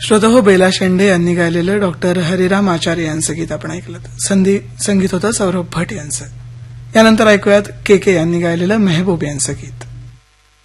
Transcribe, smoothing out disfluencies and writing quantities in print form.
श्रोताहो, बेला शेंडे यांनी गायलेलं डॉक्टर हरिराम आचार्य यांचं गीत आपण ऐकलं. संगीत होतं सौरभ भट यांचं. यानंतर ऐकूयात के यांनी गायलेलं मेहबूब यांचं गीत.